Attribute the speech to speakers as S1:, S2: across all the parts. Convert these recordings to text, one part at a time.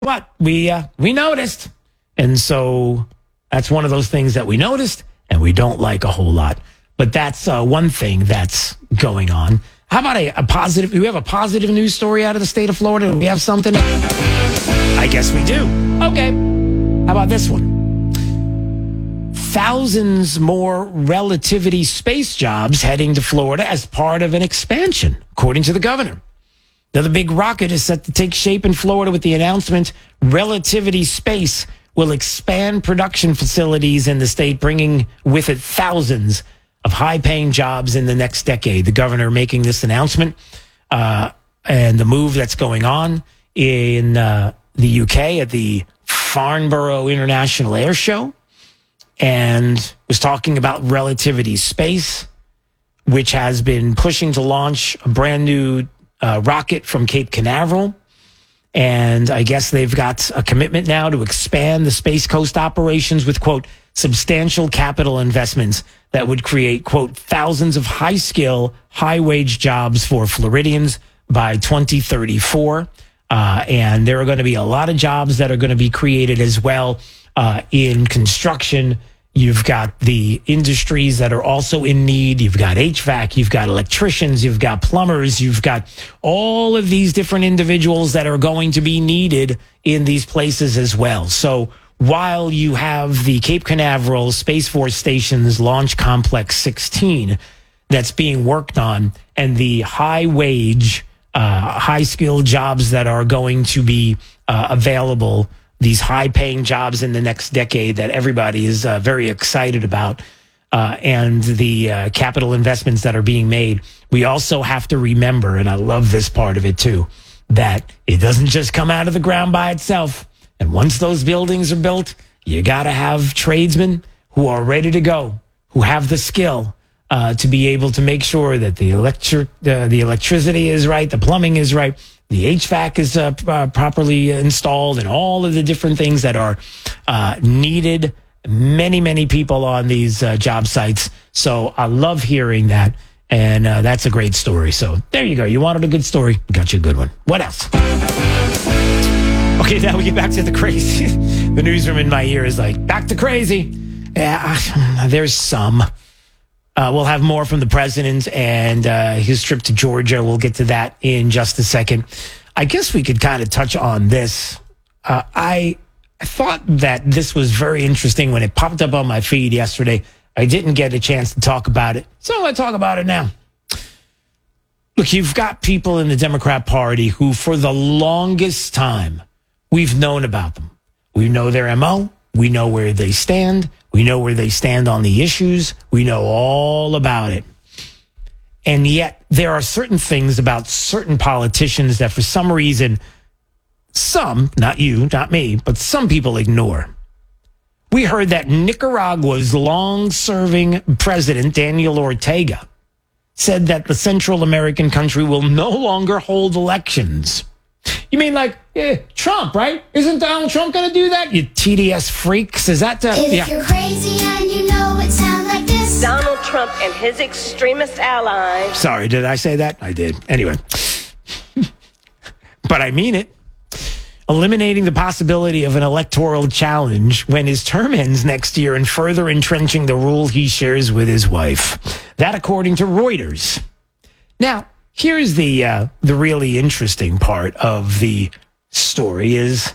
S1: But we noticed. And so that's one of those things that we noticed and we don't like a whole lot. But that's one thing that's going on. How about a positive? Do we have a positive news story out of the state of Florida? Do we have something? I guess we do. Okay. How about this one? Thousands more relativity space jobs heading to Florida as part of an expansion, according to the governor. Now, the big rocket is set to take shape in Florida with the announcement Relativity Space will expand production facilities in the state, bringing with it thousands of high-paying jobs in the next decade. The governor making this announcement and the move that's going on in the UK at the Farnborough International Air Show, and was talking about Relativity Space, which has been pushing to launch a brand new rocket from Cape Canaveral. And I guess they've got a commitment now to expand the Space Coast operations with, quote, substantial capital investments that would create, quote, thousands of high-skill, high-wage jobs for Floridians by 2034. And there are going to be a lot of jobs that are going to be created as well in construction. You've got the industries that are also in need. You've got HVAC, you've got electricians, you've got plumbers, you've got all of these different individuals that are going to be needed in these places as well. So while you have the Cape Canaveral Space Force Station's Launch Complex 16 that's being worked on, and the high-wage, high-skilled jobs that are going to be available, these high-paying jobs in the next decade that everybody is very excited about, and the capital investments that are being made, we also have to remember, and I love this part of it too, that it doesn't just come out of the ground by itself. And once those buildings are built, you got to have tradesmen who are ready to go, who have the skill to be able to make sure that the electricity is right, the plumbing is right, the HVAC is properly installed, and all of the different things that are needed. Many, many people on these job sites. So I love hearing that. And that's a great story. So there you go. You wanted a good story. Got you a good one. What else? Okay, now we get back to the crazy. The newsroom in my ear is like, back to crazy. Yeah, there's some. We'll have more from the president and his trip to Georgia. We'll get to that in just a second. I guess we could kind of touch on this. I thought that this was very interesting when it popped up on my feed yesterday. I didn't get a chance to talk about it, so I'm going to talk about it now. Look, you've got people in the Democrat Party who, for the longest time, we've known about them. We know their MO. We know where they stand. We know where they stand on the issues. We know all about it. And yet there are certain things about certain politicians that for some reason, some, not you, not me, but some people ignore. We heard that Nicaragua's long-serving president, Daniel Ortega, said that the Central American country will no longer hold elections. You mean like Trump, right? Isn't Donald Trump going to do that? You TDS freaks. Is that...
S2: If you're crazy and you know it sounds like this.
S3: Donald Trump and his extremist allies.
S1: Sorry, did I say that? I did. Anyway. But I mean it. Eliminating the possibility of an electoral challenge when his term ends next year and further entrenching the rule he shares with his wife. That according to Reuters. Now, here's the really interesting part of the story is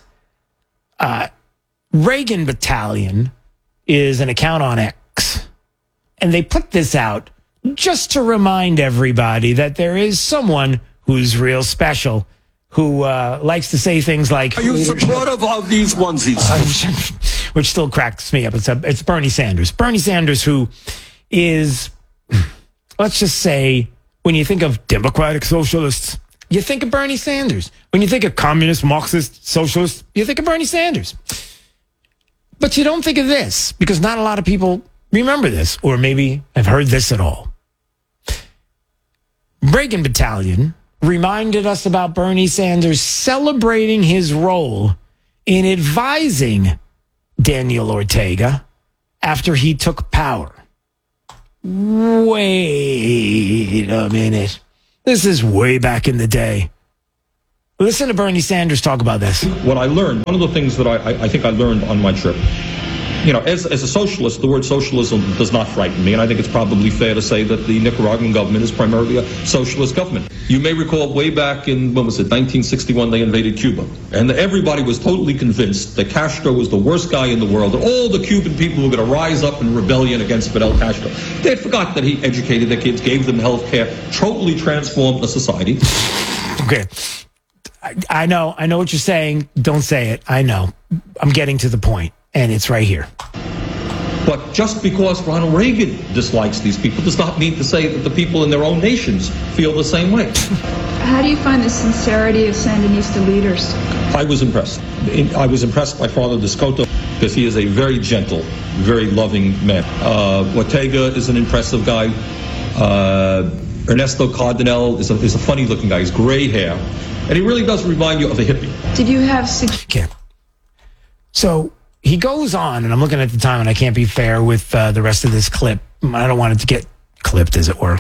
S1: Reagan Battalion is an account on X. And they put this out just to remind everybody that there is someone who's real special who likes to say things like...
S4: Are you supportive of these onesies?
S1: Which still cracks me up. It's Bernie Sanders. Bernie Sanders, who is, let's just say, when you think of democratic socialists, you think of Bernie Sanders. When you think of communist, Marxist, socialists, you think of Bernie Sanders. But you don't think of this, because not a lot of people remember this, or maybe have heard this at all. Reagan Battalion reminded us about Bernie Sanders celebrating his role in advising Daniel Ortega after he took power. Wait a minute. This is way back in the day. Listen to Bernie Sanders talk about this.
S5: What I learned, one of the things that I think I learned on my trip, you know, as a socialist, the word socialism does not frighten me, and I think it's probably fair to say that the Nicaraguan government is primarily a socialist government. You may recall way back in, 1961, they invaded Cuba, and everybody was totally convinced that Castro was the worst guy in the world, and all the Cuban people were going to rise up in rebellion against Fidel Castro. They had forgotten that he educated their kids, gave them health care, totally transformed the society.
S1: Okay. I know what you're saying. Don't say it. I know. I'm getting to the point, and it's right here.
S5: But just because Ronald Reagan dislikes these people does not mean to say that the people in their own nations feel the same way.
S6: How do you find the sincerity of Sandinista leaders?
S5: I was impressed. I was impressed by Father Descoto because he is a very gentle, very loving man. Ortega is an impressive guy. Ernesto Cardenal is a funny-looking guy. He's gray hair. And he really does remind you of a hippie.
S6: Did you have...
S1: Okay. So he goes on, and I'm looking at the time, and I can't be fair with the rest of this clip. I don't want it to get clipped, as it were.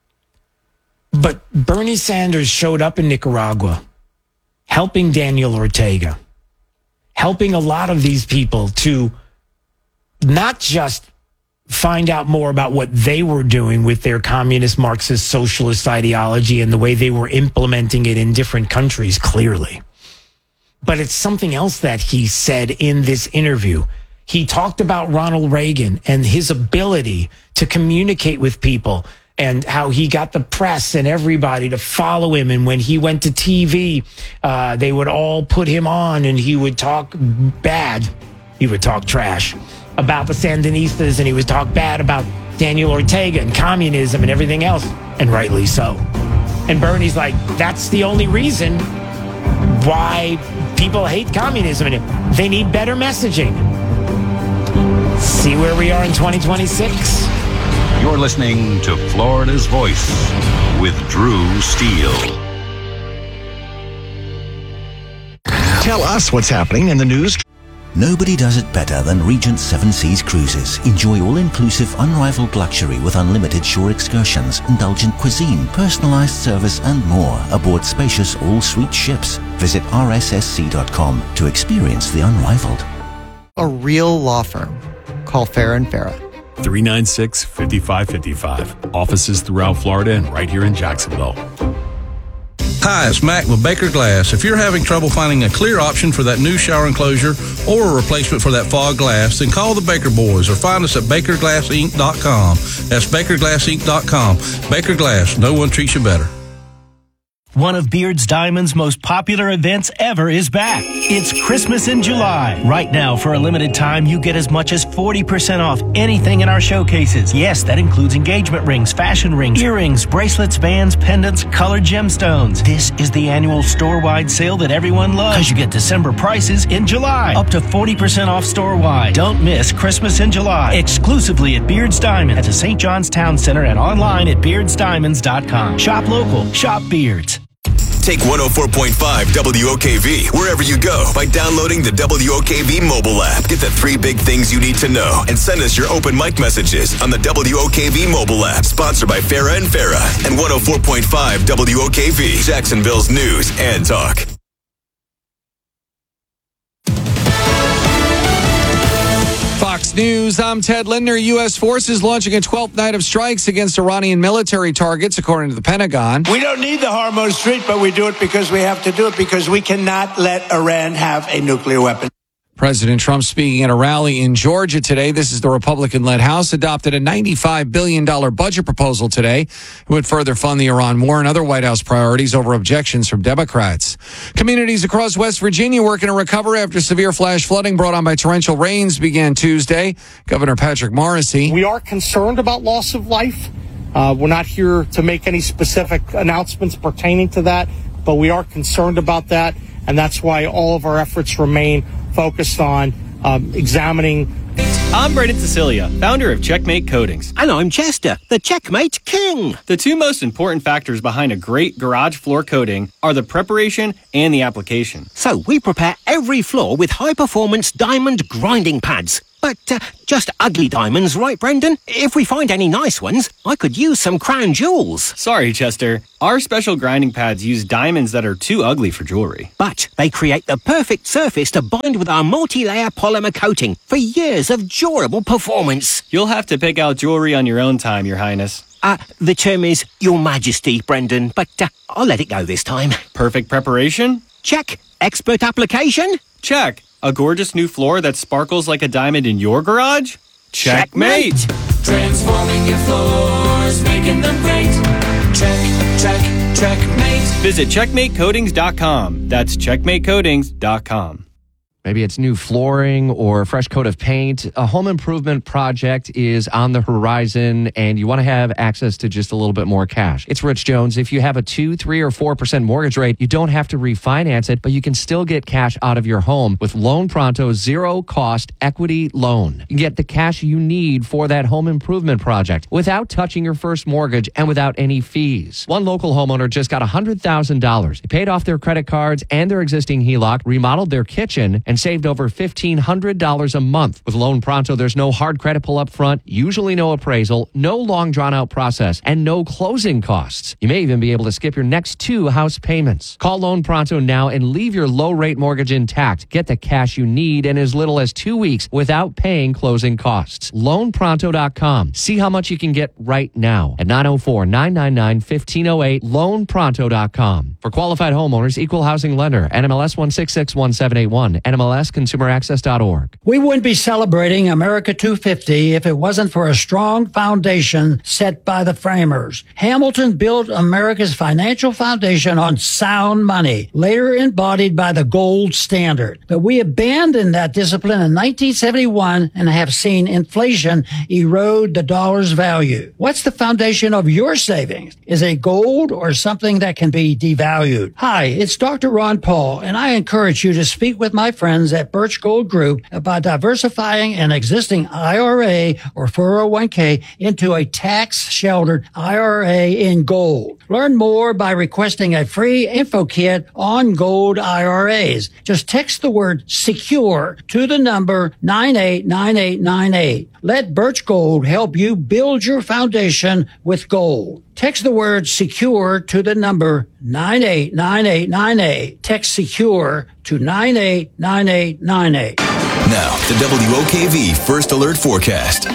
S1: But Bernie Sanders showed up in Nicaragua, helping Daniel Ortega, helping a lot of these people to not just find out more about what they were doing with their communist, Marxist, socialist ideology and the way they were implementing it in different countries, clearly. But it's something else that he said in this interview. He talked about Ronald Reagan and his ability to communicate with people and how he got the press and everybody to follow him. And when he went to TV, they would all put him on and he would talk bad. He would talk trash about the Sandinistas, and he would talk bad about Daniel Ortega and communism and everything else, and rightly so. And Bernie's like, that's the only reason why people hate communism, and they need better messaging. See where we are in 2026?
S7: You're listening to Florida's Voice with Drew Steele.
S8: Tell us what's happening in the news.
S9: Nobody does it better than Regent Seven Seas Cruises. Enjoy all-inclusive, unrivaled luxury with unlimited shore excursions, indulgent cuisine, personalized service, and more aboard spacious all-suite ships. Visit rssc.com to experience the unrivaled.
S10: A real law firm. Call Farrah & Farrah.
S11: 396-5555. Offices throughout Florida and right here in Jacksonville.
S12: Hi, it's Mac with Baker Glass. If you're having trouble finding a clear option for that new shower enclosure or a replacement for that fog glass, then call the Baker Boys or find us at BakerGlassInc.com. That's BakerGlassInc.com. Baker Glass, no one treats you better.
S13: One of Beard's Diamond's most popular events ever is back. It's Christmas in July. Right now, for a limited time, you get as much as 40% off anything in our showcases. Yes, that includes engagement rings, fashion rings, earrings, bracelets, bands, pendants, colored gemstones. This is the annual store-wide sale that everyone loves, because you get December prices in July. Up to 40% off store-wide. Don't miss Christmas in July. Exclusively at Beard's Diamond at the St. John's Town Center and online at beardsdiamonds.com. Shop local. Shop Beards.
S14: Take 104.5 WOKV wherever you go by downloading the WOKV mobile app. Get the 3 big things you need to know and send us your open mic messages on the WOKV mobile app. Sponsored by Farrah & Farrah and 104.5 WOKV, Jacksonville's news and talk.
S15: Fox News, I'm Ted Lindner. U.S. forces launching a 12th night of strikes against Iranian military targets, according to the Pentagon.
S16: We don't need the Hormuz Strait, but we do it because we have to do it because we cannot let Iran have a nuclear weapon.
S15: President Trump speaking at a rally in Georgia today. This is the Republican-led House adopted a $95 billion budget proposal today. It would further fund the Iran war and other White House priorities over objections from Democrats. Communities across West Virginia working to recover after severe flash flooding brought on by torrential rains began Tuesday. Governor Patrick Morrisey.
S17: We are concerned about loss of life. We're not here to make any specific announcements pertaining to that, but we are concerned about that, and that's why all of our efforts remain focused on examining.
S18: I'm Brendan Cecilia, founder of Checkmate Coatings.
S19: And I'm Chester, the Checkmate King.
S18: The 2 most important factors behind a great garage floor coating are the preparation and the application.
S19: So we prepare every floor with high-performance diamond grinding pads. But just ugly diamonds, right, Brendan? If we find any nice ones, I could use some crown jewels.
S18: Sorry, Chester. Our special grinding pads use diamonds that are too ugly for jewelry.
S19: But they create the perfect surface to bind with our multi-layer polymer coating for years of durable performance.
S18: You'll have to pick out jewelry on your own time, Your Highness.
S19: The term is Your Majesty, Brendan, but I'll let it go this time.
S18: Perfect preparation?
S19: Check. Expert application?
S18: Check. A gorgeous new floor that sparkles like a diamond in your garage? Checkmate!
S20: Transforming your floors, making them great. Checkmate.
S18: Visit checkmatecoatings.com. That's checkmatecoatings.com.
S21: Maybe it's new flooring or a fresh coat of paint. A home improvement project is on the horizon and you want to have access to just a little bit more cash. It's Rich Jones. If you have a 2%, 3%, or 4% mortgage rate, you don't have to refinance it, but you can still get cash out of your home with Loan Pronto's zero-cost equity loan. You can get the cash you need for that home improvement project without touching your first mortgage and without any fees. One local homeowner just got $100,000. They paid off their credit cards and their existing HELOC, remodeled their kitchen, and saved over $1,500 a month. With Loan Pronto, there's no hard credit pull up front, usually no appraisal, no long drawn-out process, and no closing costs. You may even be able to skip your next 2 house payments. Call Loan Pronto now and leave your low-rate mortgage intact. Get the cash you need in as little as 2 weeks without paying closing costs. LoanPronto.com. See how much you can get right now at 904-999-1508. LoanPronto.com. For qualified homeowners, equal housing lender, NMLS 1661781, NMLSconsumeraccess.org.
S22: We wouldn't be celebrating America 250 if it wasn't for a strong foundation set by the framers. Hamilton built America's financial foundation on sound money, later embodied by the gold standard. But we abandoned that discipline in 1971 and have seen inflation erode the dollar's value. What's the foundation of your savings? Is it gold or something that can be devalued? Hi, it's Dr. Ron Paul, and I encourage you to speak with my friends at Birch Gold Group about diversifying an existing IRA or 401k into a tax-sheltered IRA in gold. Learn more by requesting a free info kit on gold IRAs. Just text the word SECURE to the number 989898. Let Birch Gold help you build your foundation with gold. Text the word SECURE to the number 989898. Text SECURE to 989898.
S14: Now, the WOKV First Alert Forecast.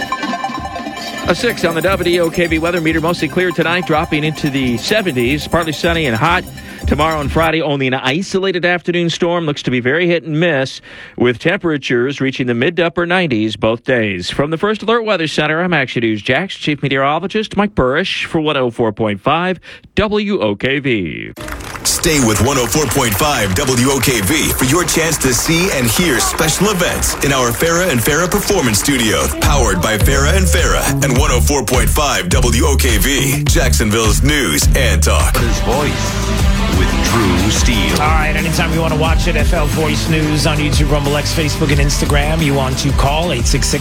S23: A 6 on the WOKV weather meter. Mostly clear tonight, dropping into the 70s. Partly sunny and hot. Tomorrow and Friday, only an isolated afternoon storm. Looks to be very hit and miss, with temperatures reaching the mid to upper 90s both days. From the First Alert Weather Center, I'm Action News Jax Chief Meteorologist Mike Burrish for 104.5 WOKV.
S14: Stay with 104.5 WOKV for your chance to see and hear special events in our Farrah and Farrah Performance Studio, powered by Farrah and Farrah and 104.5 WOKV, Jacksonville's news and talk.
S7: His voice with Drew Steele.
S1: All right, anytime you want to watch NFL Voice News on YouTube, Rumble X, Facebook, and Instagram, you want to call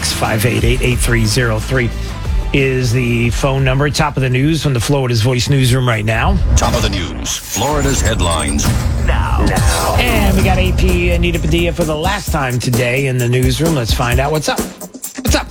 S1: 866-588-8303 is the phone number. Top of the news from the Florida's Voice newsroom right now.
S7: Top of the news, Florida's headlines now.
S1: And we got AP Anita Padilla for the last time today in the newsroom. Let's find out what's up. What's up?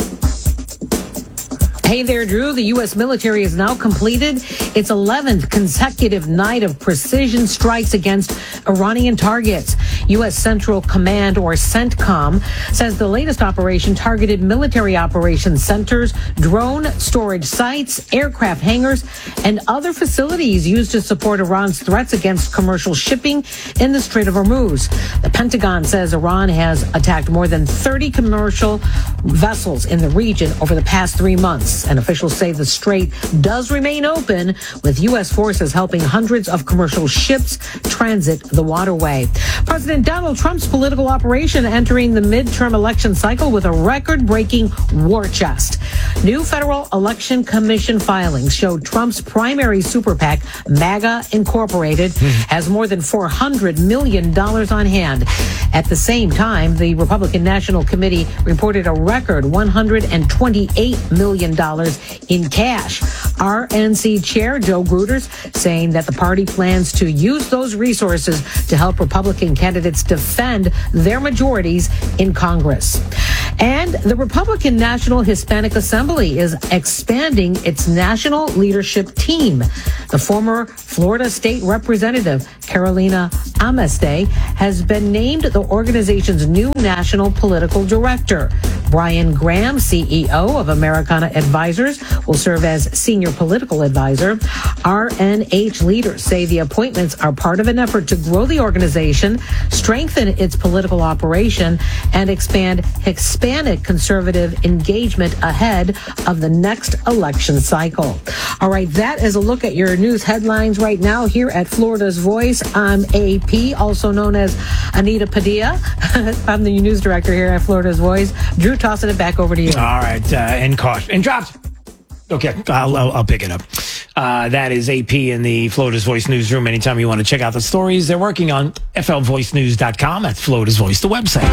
S24: Hey there, Drew. The U.S. military has now completed its 11th consecutive night of precision strikes against Iranian targets. U.S. Central Command, or CENTCOM, says the latest operation targeted military operations centers, drone storage sites, aircraft hangars, and other facilities used to support Iran's threats against commercial shipping in the Strait of Hormuz. The Pentagon says Iran has attacked more than 30 commercial vessels in the region over the past 3 months. And officials say the strait does remain open, with U.S. forces helping hundreds of commercial ships transit the waterway. President Donald Trump's political operation entering the midterm election cycle with a record-breaking war chest. New Federal Election Commission filings show Trump's primary super PAC, MAGA Incorporated, has more than $400 million on hand. At the same time, the Republican National Committee reported a record $128 million in cash. RNC Chair Joe Gruters saying that the party plans to use those resources to help Republican candidates defend their majorities in Congress. And the Republican National Hispanic Assembly is expanding its national leadership team. The former Florida State Representative, Carolina Ameste, has been named the organization's new national political director. Brian Graham, CEO of Americana Advisors, will serve as senior political advisor. RNH leaders say the appointments are part of an effort to grow the organization, strengthen its political operation, and expand Hispanic conservative engagement ahead of the next election cycle. All right, that is a look at your news headlines right now here at Florida's Voice. I'm AP, also known as Anita Padilla. I'm the news director here at Florida's Voice. Drew, tossing it back over to you.
S1: All right, and caution. And drops. Okay, I'll pick it up. That is AP in the Florida's Voice newsroom. Anytime you want to check out the stories they're working on, flvoicenews.com. That's Florida's Voice, the website.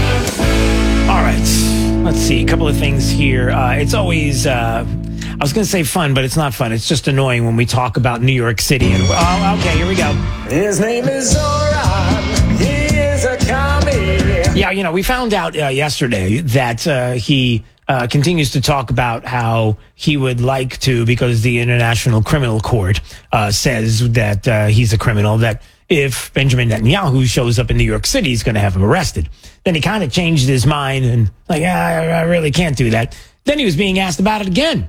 S1: All right, let's see. A couple of things here. It's always, I was going to say fun, but it's not fun. It's just annoying when we talk about New York City. And, okay, here we go.
S20: His name is Zoran. He is a commie.
S1: Yeah, we found out yesterday that he continues to talk about how he would like to, because the International Criminal Court says that he's a criminal, that if Benjamin Netanyahu shows up in New York City, he's going to have him arrested. Then he kind of changed his mind and I really can't do that. Then he was being asked about it again.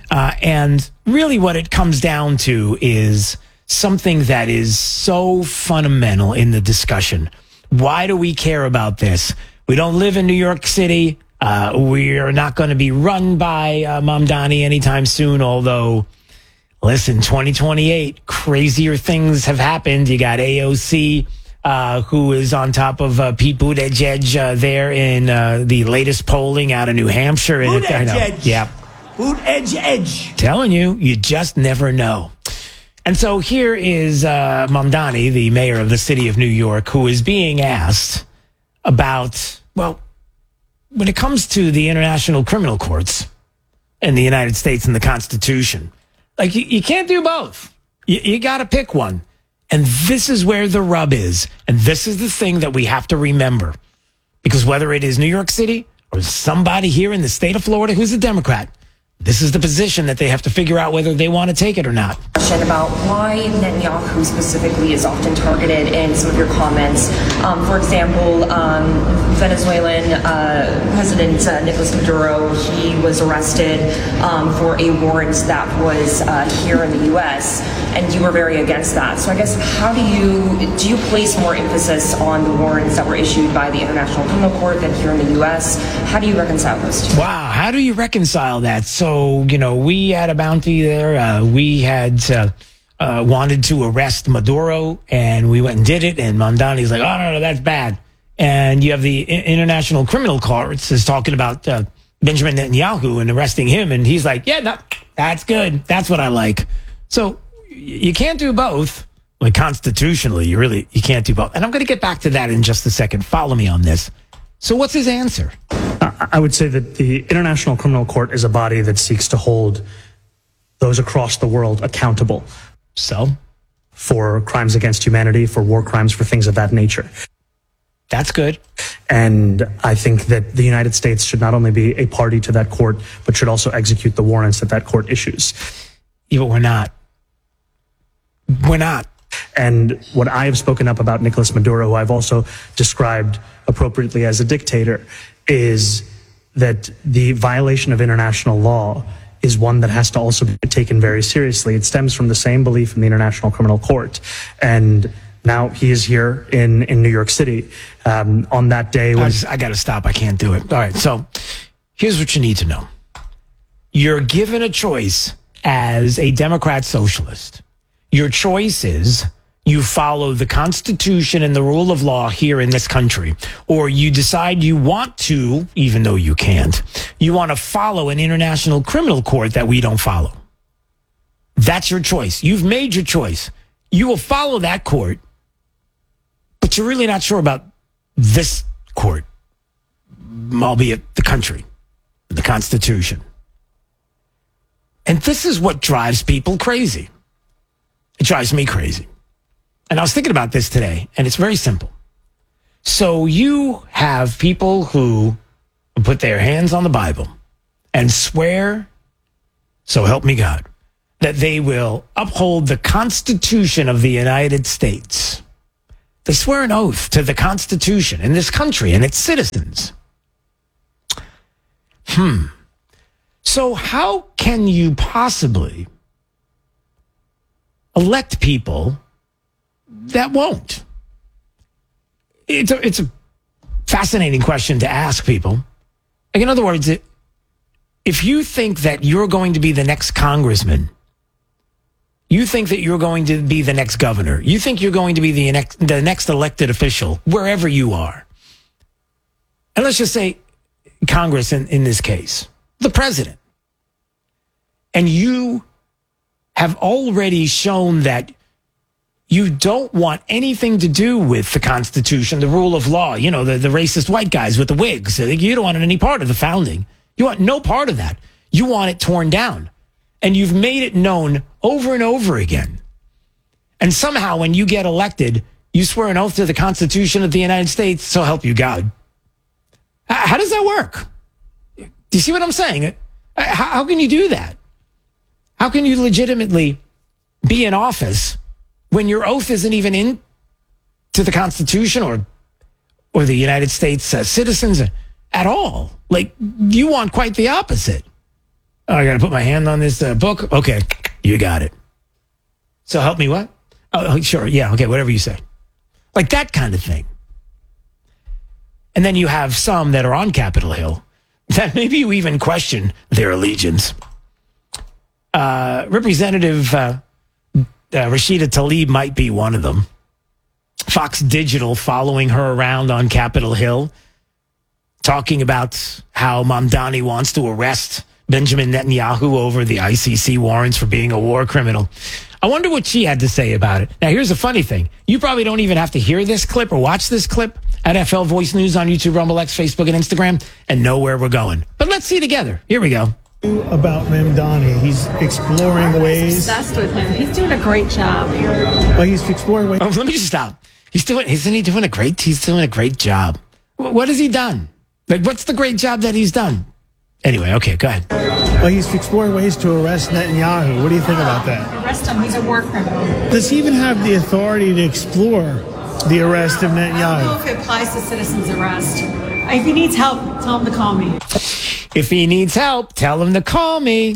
S1: And really what it comes down to is something that is so fundamental in the discussion. Why do we care about this? We don't live in New York City. We are not going to be run by Mamdani anytime soon, although, listen, 2028, crazier things have happened. You got AOC, who is on top of Pete Buttigieg there in the latest polling out of New Hampshire.
S16: Buttigieg.
S1: Yeah.
S16: Buttigieg.
S1: Telling you just never know. And so here is Mamdani, the mayor of the city of New York, who is being asked about, when it comes to the international criminal courts in the United States and the Constitution, you can't do both. You got to pick one. And this is where the rub is. And this is the thing that we have to remember. Because whether it is New York City or somebody here in the state of Florida who's a Democrat, this is the position that they have to figure out whether they want to take it or not.
S2: Question about why Netanyahu specifically is often targeted in some of your comments. For example, Venezuelan President Nicolas Maduro, he was arrested for a warrant that was here in the U.S., and you were very against that. So I guess how do you place more emphasis on the warrants that were issued by the International Criminal Court than here in the U.S.? How do you reconcile those two?
S1: Wow, how do you reconcile that? So, we had a bounty there. We had wanted to arrest Maduro, and we went and did it. And Mamdani's like, oh, no, that's bad. And you have the International Criminal Court is talking about Benjamin Netanyahu and arresting him. And he's like, yeah, no, that's good. That's what I like. So you can't do both. Constitutionally, you can't do both. And I'm going to get back to that in just a second. Follow me on this. So what's his answer?
S3: I would say that the International Criminal Court is a body that seeks to hold those across the world accountable.
S1: So?
S3: For crimes against humanity, for war crimes, for things of that nature.
S1: That's good.
S3: And I think that the United States should not only be a party to that court, but should also execute the warrants that court issues.
S1: Yeah, but we're not. We're not.
S3: And what I have spoken up about Nicolas Maduro, who I've also described appropriately as a dictator, is that the violation of international law is one that has to also be taken very seriously. It stems from the same belief in the International Criminal Court. And now he is here in New York City on that day.
S1: I got to stop. I can't do it. All right. So here's what you need to know. You're given a choice as a Democrat socialist. Your choice is you follow the Constitution and the rule of law here in this country, or you decide you want to, even though you can't, you want to follow an international criminal court that we don't follow. That's your choice. You've made your choice. You will follow that court, but you're really not sure about this court, albeit the country, the Constitution. And this is what drives people crazy. It drives me crazy. And I was thinking about this today, and it's very simple. So you have people who to put their hands on the Bible and swear, so help me God, that they will uphold the Constitution of the United States. They swear an oath to the Constitution in this country and its citizens. So how can you possibly elect people that won't? It's a fascinating question to ask people. Like, in other words, if you think that you're going to be the next congressman, you think that you're going to be the next governor, you think you're going to be the next elected official, wherever you are. And let's just say Congress in this case, the president. And you have already shown that you don't want anything to do with the Constitution, the rule of law, the racist white guys with the wigs. You don't want any part of the founding. You want no part of that. You want it torn down. And you've made it known over and over again. And somehow when you get elected, you swear an oath to the Constitution of the United States, so help you God. How does that work? Do you see what I'm saying? How can you do that? How can you legitimately be in office when your oath isn't even in to the Constitution or the United States citizens at all? Like, you want quite the opposite. Oh, I got to put my hand on this book. Okay, you got it. So help me what? Oh, sure. Yeah, okay, whatever you say. Like that kind of thing. And then you have some that are on Capitol Hill that maybe you even question their allegiance. Representative Rashida Tlaib might be one of them. Fox Digital following her around on Capitol Hill, talking about how Mamdani wants to arrest Benjamin Netanyahu over the ICC warrants for being a war criminal. I wonder what she had to say about it. Now, here's the funny thing. You probably don't even have to hear this clip or watch this clip at FL Voice News on YouTube, Rumble X, Facebook, and Instagram and know where we're going. But let's see together. Here we go.
S4: About Mamdani, he's exploring ways.
S5: Obsessed with him. He's doing a great job.
S4: Well, he's exploring ways.
S1: Oh, let me just stop. Isn't he doing a great job? What has he done? Like, what's the great job that he's done? Anyway, okay, go ahead.
S4: Well, he's exploring ways to arrest Netanyahu. What do you think about that?
S5: Arrest him. He's a war criminal.
S4: Does he even have the authority to explore the arrest of Netanyahu?
S5: I don't know if it applies to citizen's arrest. If he needs help, tell him to call me.
S1: If he needs help, tell him to call me.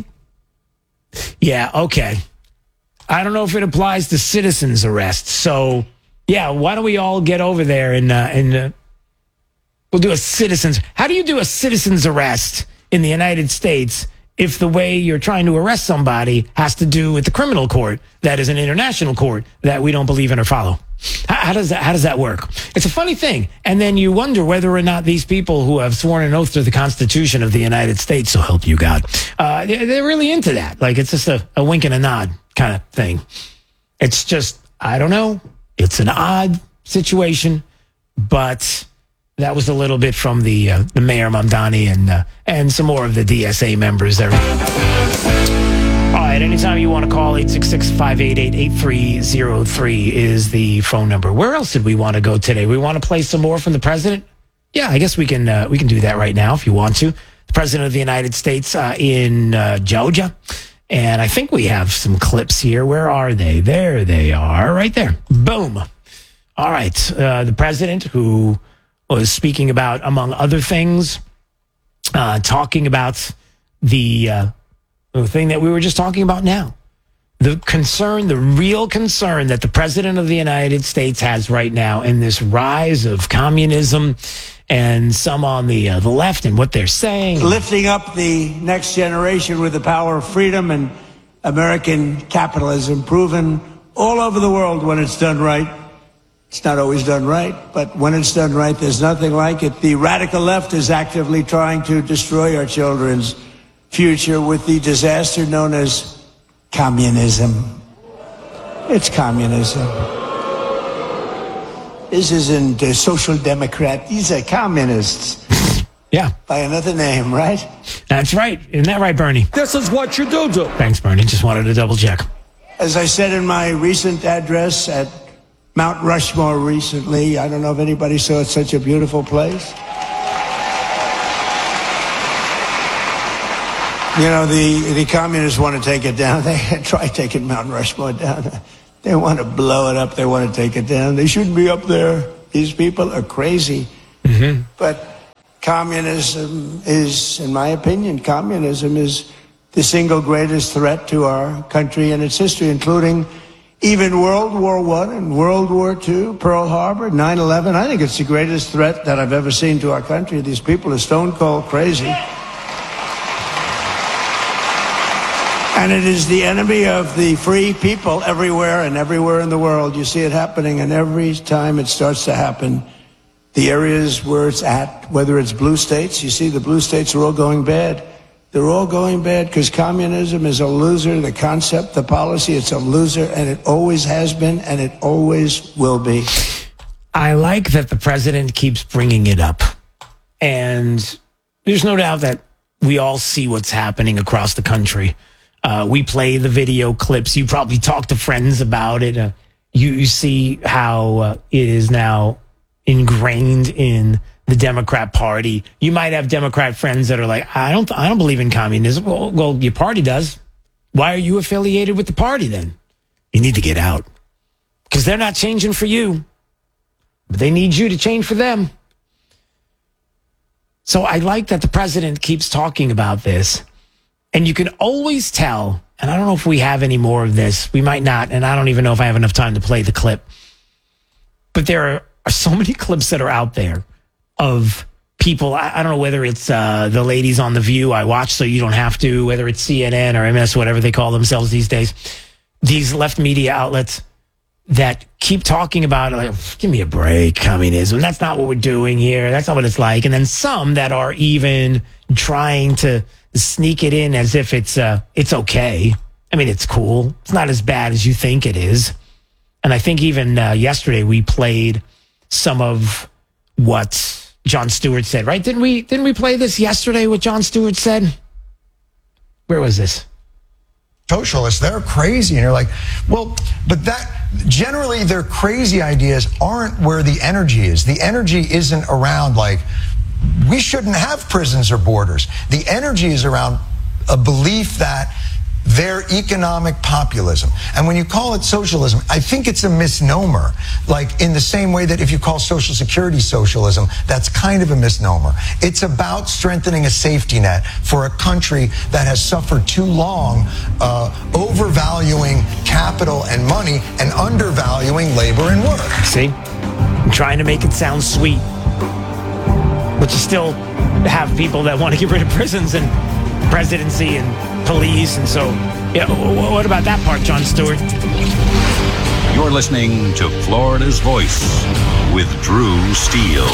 S1: Yeah, okay. I don't know if it applies to citizen's arrest. So, yeah, why don't we all get over there and we'll do a citizen's. How do you do a citizen's arrest in the United States if the way you're trying to arrest somebody has to do with the criminal court that is an international court that we don't believe in or follow? How does that work? It's a funny thing. And then you wonder whether or not these people who have sworn an oath to the Constitution of the United States, so help you God, they're really into that. Like, it's just a wink and a nod kind of thing. It's just, I don't know. It's an odd situation, but that was a little bit from the Mayor Mamdani and some more of the DSA members there. All right, anytime you want to call, 866-588-8303 is the phone number. Where else did we want to go today? We want to play some more from the president? Yeah, I guess we can do that right now if you want to. The president of the United States in Georgia. And I think we have some clips here. Where are they? There they are, right there. Boom. All right, the president who was speaking about, among other things, talking about the thing that we were just talking about now. The concern, the real concern that the president of the United States has right now in this rise of communism and some on the left and what they're saying.
S16: Lifting up the next generation with the power of freedom and American capitalism, proven all over the world when it's done right. It's not always done right, but when it's done right, there's nothing like it. The radical left is actively trying to destroy our children's future with the disaster known as communism. It's communism. This isn't a social democrat. These are communists.
S1: Yeah.
S16: By another name, right?
S1: That's right. Isn't that right, Bernie?
S16: This is what you do.
S1: Thanks, Bernie. Just wanted to double check.
S16: As I said in my recent address at Mount Rushmore recently, I don't know if anybody saw it, such a beautiful place. You know, the communists want to take it down. They try taking Mount Rushmore down. They want to blow it up. They want to take it down. They shouldn't be up there. These people are crazy.
S1: Mm-hmm.
S16: But communism is, in my opinion, communism is the single greatest threat to our country and its history, including even World War I and World War II, Pearl Harbor, 9/11. I think it's the greatest threat that I've ever seen to our country. These people are stone cold crazy. And it is the enemy of the free people everywhere and everywhere in the world. You see it happening, and every time it starts to happen, the areas where it's at, whether it's blue states, you see the blue states are all going bad. They're all going bad because communism is a loser. The concept, the policy, it's a loser, and it always has been, and it always will be.
S1: I like that the president keeps bringing it up. And there's no doubt that we all see what's happening across the country. We play the video clips. You probably talk to friends about it. You see how it is now ingrained in the Democrat Party. You might have Democrat friends that are like, I don't believe in communism. Well, your party does. Why are you affiliated with the party then? You need to get out because they're not changing for you, but they need you to change for them. So I like that the president keeps talking about this, and you can always tell, and I don't know if we have any more of this. We might not, and I don't even know if I have enough time to play the clip. But there are so many clips that are out there of people. I don't know whether it's the ladies on The View I watch so you don't have to, whether it's CNN or MS, whatever they call themselves these days, these left media outlets that keep talking about, like, give me a break, communism. That's not what we're doing here. That's not what it's like. And then some that are even trying to sneak it in as if it's okay. I mean, it's cool. It's not as bad as you think it is. And I think even yesterday we played some of what Jon Stewart said, right? Didn't we play this yesterday, what Jon Stewart said? Where was this?
S6: Socialists, they're crazy. And you're like, well, but that generally their crazy ideas aren't where the energy is. The energy isn't around like, we shouldn't have prisons or borders. The energy is around a belief that they're economic populism. And when you call it socialism, I think it's a misnomer. Like in the same way that if you call Social Security socialism, that's kind of a misnomer. It's about strengthening a safety net for a country that has suffered too long, overvaluing capital and money and undervaluing labor and work.
S1: See? I'm trying to make it sound sweet. But you still have people that want to get rid of prisons and presidency and police. And so, yeah, what about that part, Jon Stewart?
S7: You're listening to Florida's Voice with Drew Steele.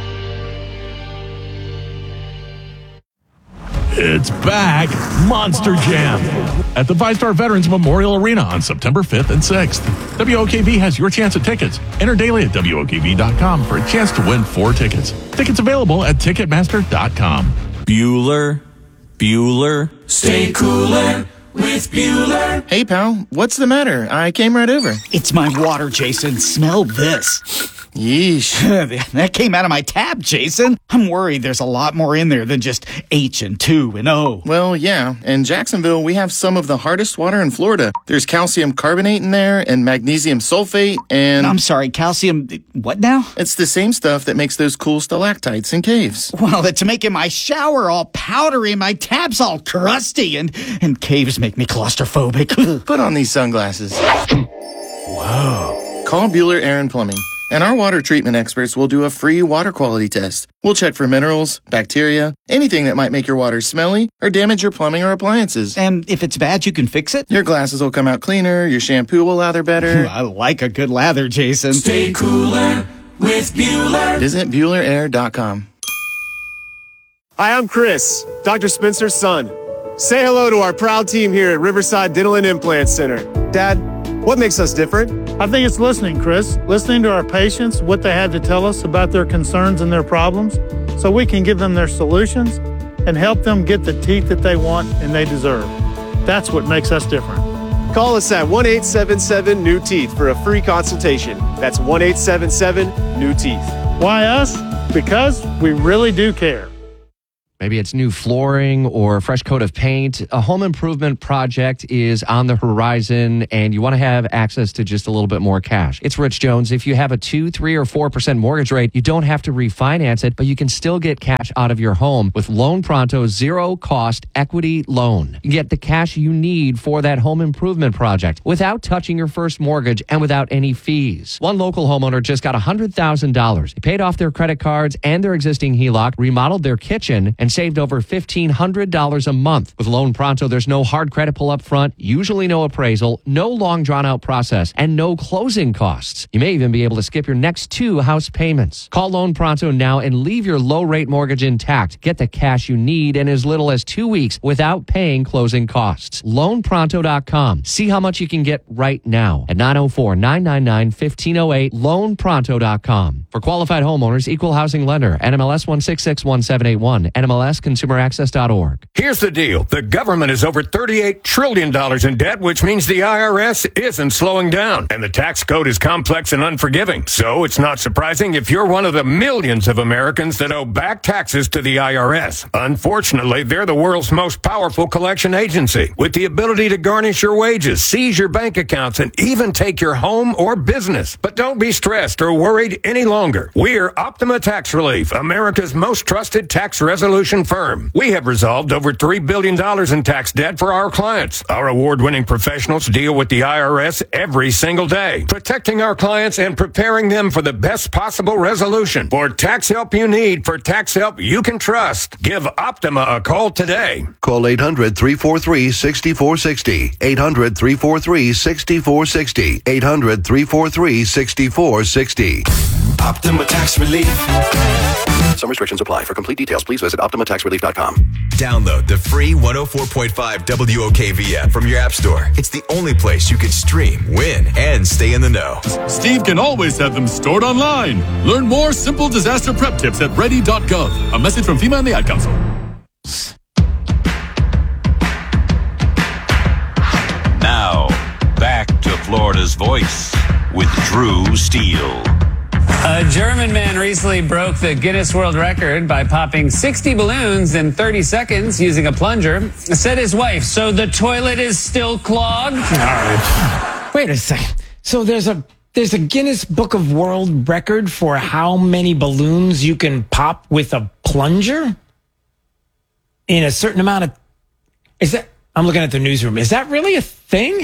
S11: It's back, Monster Jam, at the Five-Star Veterans Memorial Arena on September 5th and 6th. WOKV has your chance at tickets. Enter daily at WOKV.com for a chance to win 4 tickets. Tickets available at Ticketmaster.com.
S8: Bueller. Stay cooler with Bueller.
S9: Hey, pal, what's the matter? I came right over.
S10: It's my water, Jason. Smell this.
S9: Yeesh.
S10: That came out of my tap, Jason. I'm worried there's a lot more in there than just H and 2 and O.
S9: Well, yeah. In Jacksonville, we have some of the hardest water in Florida. There's calcium carbonate in there and magnesium sulfate and...
S10: I'm sorry, calcium... what now?
S9: It's the same stuff that makes those cool stalactites in caves.
S10: Well, it's making my shower all powdery and my tap's all crusty and caves make me claustrophobic.
S9: Put on these sunglasses.
S10: Whoa.
S9: Call Bueller Air and Plumbing. And our water treatment experts will do a free water quality test. We'll check for minerals, bacteria, anything that might make your water smelly or damage your plumbing or appliances.
S10: And if it's bad, you can fix it?
S9: Your glasses will come out cleaner, your shampoo will lather better.
S10: I like a good lather, Jason.
S8: Stay cooler with Bueller.
S9: Visit BuellerAir.com.
S25: Hi, I'm Chris, Dr. Spencer's son. Say hello to our proud team here at Riverside Dental and Implant Center. Dad, what makes us different?
S4: I think it's listening, Chris. Listening to our patients, what they had to tell us about their concerns and their problems, so we can give them their solutions and help them get the teeth that they want and they deserve. That's what makes us different.
S25: Call us at 1-877-NEW-TEETH for a free consultation. That's 1-877-NEW-TEETH.
S4: Why us? Because we really do care.
S21: Maybe it's new flooring or a fresh coat of paint. A home improvement project is on the horizon and you want to have access to just a little bit more cash. It's Rich Jones. If you have a 2, 3, or 4% mortgage rate, you don't have to refinance it, but you can still get cash out of your home with Loan Pronto's zero-cost equity loan. You get the cash you need for that home improvement project without touching your first mortgage and without any fees. One local homeowner just got $100,000. They paid off their credit cards and their existing HELOC, remodeled their kitchen, and saved over $1,500 a month. With Loan Pronto, there's no hard credit pull up front, usually no appraisal, no long drawn out process, and no closing costs. You may even be able to skip your next 2 house payments. Call Loan Pronto now and leave your low rate mortgage intact. Get the cash you need in as little as 2 weeks without paying closing costs. LoanPronto.com. See how much you can get right now at 904-999-1508. LoanPronto.com. For qualified homeowners, equal housing lender, NMLS 1661781, NMLSconsumeraccess.org.
S12: Here's the deal. The government is over $38 trillion in debt, which means the IRS isn't slowing down. And the tax code is complex and unforgiving. So it's not surprising if you're one of the millions of Americans that owe back taxes to the IRS. Unfortunately, they're the world's most powerful collection agency, with the ability to garnish your wages, seize your bank accounts, and even take your home or business. But don't be stressed or worried any longer. We're Optima Tax Relief, America's most trusted tax resolution firm. We have resolved over $3 billion in tax debt for our clients. Our award-winning professionals deal with the IRS every single day, protecting our clients and preparing them for the best possible resolution. For tax help you need, for tax help you can trust, give Optima a call today.
S13: Call 800-343-6460. 800-343-6460. 800-343-6460.
S8: Optima Tax Relief.
S14: Some restrictions apply. For complete details, please visit OptimaTaxRelief.com. Download the free 104.5 WOKV app from your app store. It's the only place you can stream, win, and stay in the know.
S15: Steve can always have them stored online. Learn more simple disaster prep tips at ready.gov. A message from FEMA and the Ad Council.
S7: Now, back to Florida's Voice with Drew Steele.
S17: A German man recently broke the Guinness World Record by popping 60 balloons in 30 seconds using a plunger. Said his wife, so the toilet is still clogged?
S1: All right. Wait a second. So there's a Guinness Book of World Record for how many balloons you can pop with a plunger in a certain amount of... Is that... I'm looking at the newsroom. Is that really a thing?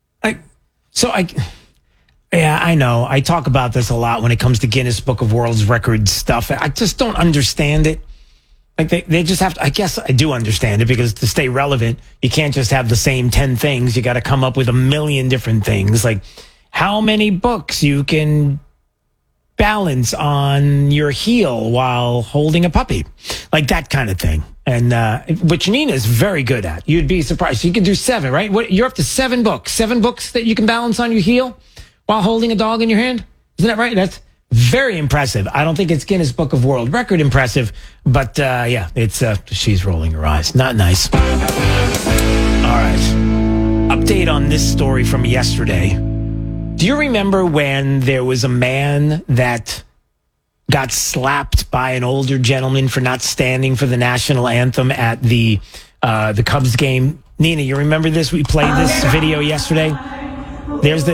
S1: Yeah, I know. I talk about this a lot when it comes to Guinness Book of World Records stuff. I just don't understand it. Like they just have to, I guess I do understand it, because to stay relevant, you can't just have the same 10 things. You got to come up with a million different things. Like how many books you can balance on your heel while holding a puppy. Like that kind of thing. And which Nina's very good at. You'd be surprised. You can do 7, right? You're up to 7 books. 7 books that you can balance on your heel while holding a dog in your hand? Isn't that right? That's very impressive. I don't think it's Guinness Book of World Record impressive, but yeah, it's she's rolling her eyes. Not nice. All right. Update on this story from yesterday. Do you remember when there was a man that got slapped by an older gentleman for not standing for the national anthem at the Cubs game? Nina, you remember this? We played this video yesterday. There's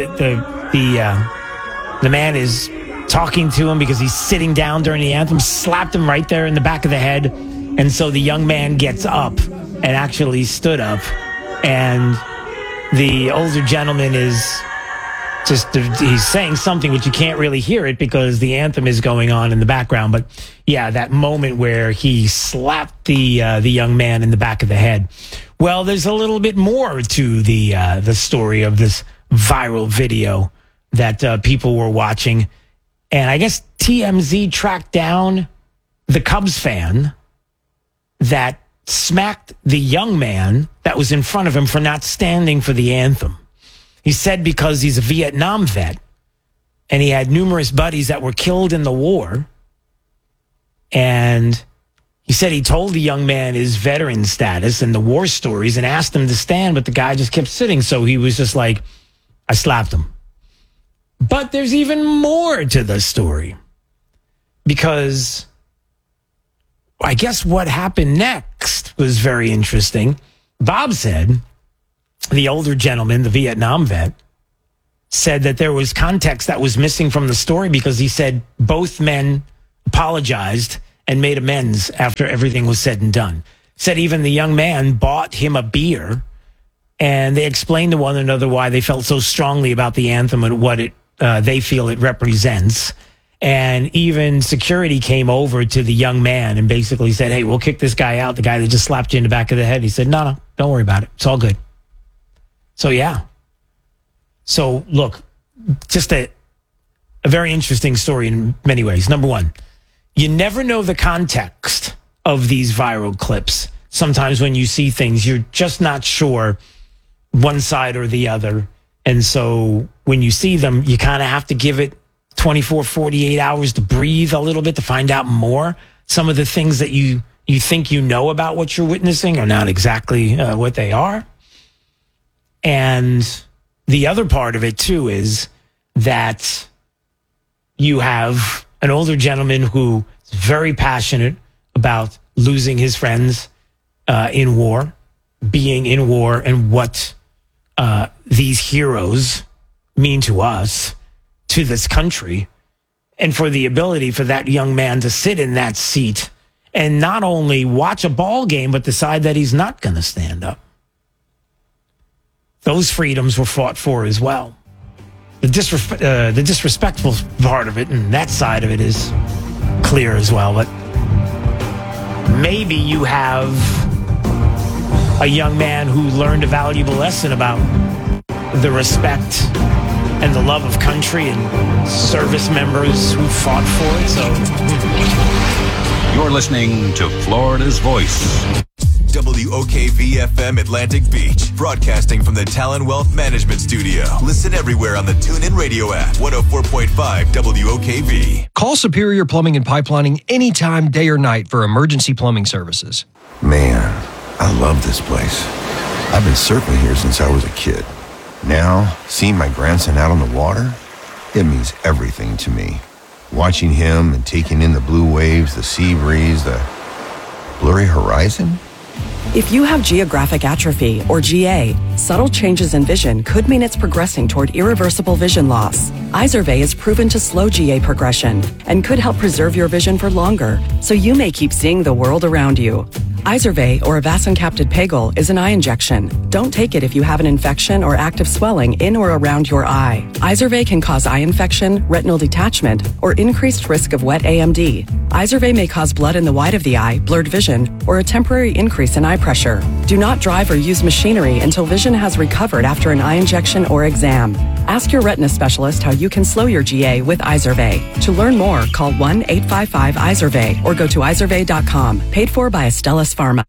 S1: the man is talking to him because he's sitting down during the anthem, slapped him right there in the back of the head. And so the young man gets up and actually stood up. And the older gentleman is he's saying something which you can't really hear it because the anthem is going on in the background. But yeah, that moment where he slapped the young man in the back of the head. Well, there's a little bit more to the story of this viral video that people were watching. And I guess TMZ tracked down the Cubs fan that smacked the young man that was in front of him for not standing for the anthem. He said because he's a Vietnam vet and he had numerous buddies that were killed in the war. And he said he told the young man his veteran status and the war stories and asked him to stand, but the guy just kept sitting. So he was just like, I slapped him. But there's even more to the story, because I guess what happened next was very interesting. Bob said, the older gentleman, the Vietnam vet, said that there was context that was missing from the story because he said both men apologized and made amends after everything was said and done. Said even the young man bought him a beer, and they explained to one another why they felt so strongly about the anthem and what they feel it represents. And even security came over to the young man and basically said, hey, we'll kick this guy out, the guy that just slapped you in the back of the head. He said, no, don't worry about it. It's all good. So, yeah. So, look, just a very interesting story in many ways. Number one, you never know the context of these viral clips. Sometimes when you see things, you're just not sure one side or the other. And so when you see them, you kind of have to give it 24, 48 hours to breathe a little bit to find out more. Some of the things that you think you know about what you're witnessing are not exactly what they are. And the other part of it, too, is that you have an older gentleman who is very passionate about losing his friends in war, being in war, and what these heroes mean to us, to this country, and for the ability for that young man to sit in that seat and not only watch a ball game, but decide that he's not going to stand up. Those freedoms were fought for as well. The disrespectful part of it and that side of it is clear as well. But maybe you have a young man who learned a valuable lesson about the respect and the love of country and service members who fought for it. So
S7: you're listening to Florida's Voice.
S14: WOKV-FM Atlantic Beach, broadcasting from the Talon Wealth Management Studio. Listen everywhere on the TuneIn Radio app, 104.5 WOKV.
S13: Call Superior Plumbing and Pipelining anytime, day or night, for emergency plumbing services.
S18: Man, I love this place. I've been surfing here since I was a kid. Now, seeing my grandson out on the water, it means everything to me. Watching him and taking in the blue waves, the sea breeze, the blurry horizon.
S19: If you have geographic atrophy, or GA, subtle changes in vision could mean it's progressing toward irreversible vision loss. Izervay is proven to slow GA progression and could help preserve your vision for longer, so you may keep seeing the world around you. Izervay, or avacincaptad pegol, is an eye injection. Don't take it if you have an infection or active swelling in or around your eye. Izervay can cause eye infection, retinal detachment, or increased risk of wet AMD. Izervay may cause blood in the white of the eye, blurred vision, or a temporary increase in eye pressure. Do not drive or use machinery until vision has recovered after an eye injection or exam. Ask your retina specialist how you can slow your GA with Izervay. To learn more, call 1-855-IZERVAY or go to izervay.com. Paid for by Astellas Pharma.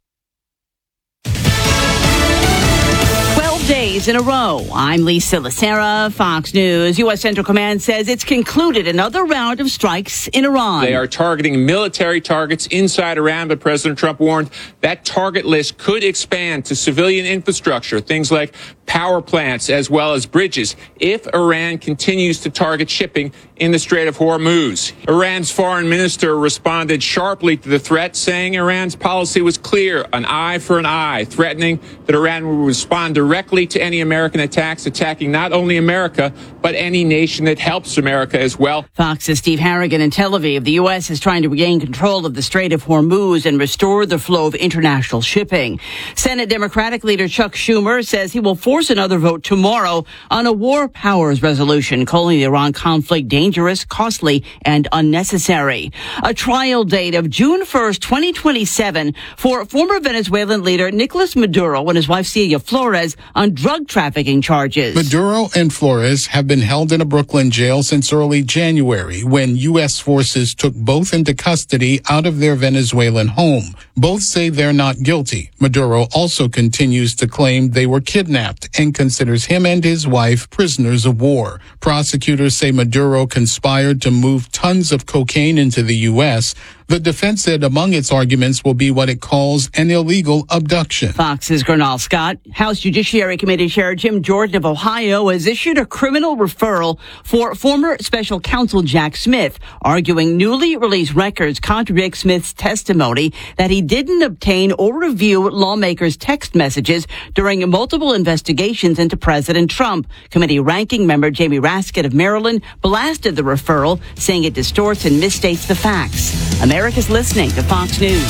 S22: 12 days in a row. I'm Lisa Lacera, Fox News. U.S. Central Command says it's concluded another round of strikes in Iran.
S23: They are targeting military targets inside Iran, but President Trump warned that target list could expand to civilian infrastructure, things like power plants as well as bridges, if Iran continues to target shipping in the Strait of Hormuz. Iran's foreign minister responded sharply to the threat, saying Iran's policy was clear, an eye for an eye, threatening that Iran will respond directly to any American attacks, attacking not only America, but any nation that helps America as well.
S22: Fox's Steve Harrigan in Tel Aviv. The U.S. is trying to regain control of the Strait of Hormuz and restore the flow of international shipping. Senate Democratic leader Chuck Schumer says he will force another vote tomorrow on a war powers resolution, calling the Iran conflict dangerous, costly, and unnecessary. A trial date of June 1st, 2027 for former Venezuelan leader Nicolas Maduro and his wife Celia Flores on drug trafficking charges.
S26: Maduro and Flores have been held in a Brooklyn jail since early January, when U.S. forces took both into custody out of their Venezuelan home. Both say they're not guilty. Maduro also continues to claim they were kidnapped and considers him and his wife prisoners of war. Prosecutors say Maduro conspired to move tons of cocaine into the U.S. The defense said among its arguments will be what it calls an illegal abduction.
S22: Fox's Gernal Scott. House Judiciary Committee Chair Jim Jordan of Ohio has issued a criminal referral for former special counsel Jack Smith, arguing newly released records contradict Smith's testimony that he didn't obtain or review lawmakers' text messages during multiple investigations into President Trump. Committee ranking member Jamie Raskin of Maryland blasted the referral, saying it distorts and misstates the facts. America's listening to Fox News.